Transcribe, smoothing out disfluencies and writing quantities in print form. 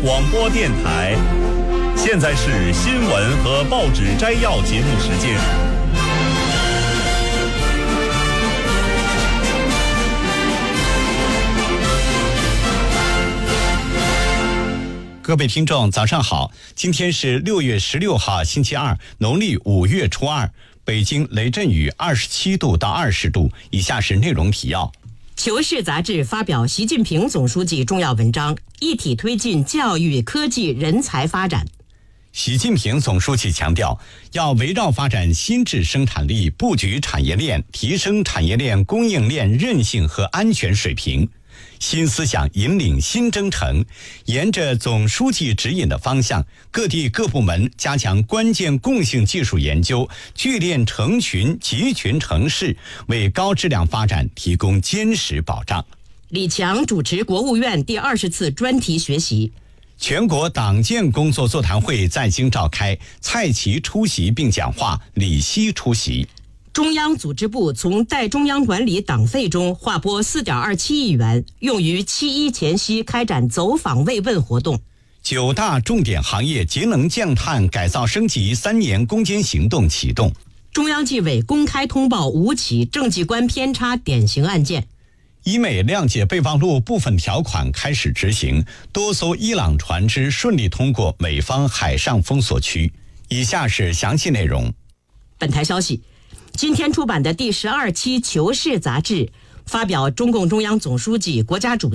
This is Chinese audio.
广播电台。现在是新闻和报纸摘要节目时间。 各位听众早上好，今天是6月16号星期二，农历5月初二，北京雷阵雨27度到20度。以下是内容提要。 求是杂志发表习近平总书记重要文章，一体推进教育、科技、人才发展。 习近平总书记强调，要围绕发展新质生产力，布局产业链，提升产业链供应链韧性和安全水平。新思想引领新征程，沿着总书记指引的方向，各地各部门加强关键共性技术研究，聚炼成群集群成市，为高质量发展提供坚实保障。 李强主持国务院第20次专题学习。 全国党建工作座谈会在京召开，蔡奇出席并讲话，李希出席。 中央组织部从代中央管理党费中划拨4.27亿元，用于7·1前夕开展走访慰问活动。 9大重点行业节能降碳改造升级3年攻坚行动启动。 中央纪委公开通报5起政绩观偏差典型案件。 伊美谅解备忘录部分条款开始执行，多艘伊朗船只顺利通过美方海上封锁区。以下是详细内容。 本台消息，今天出版的第12期《求是》杂志发表中共中央总书记、国家主席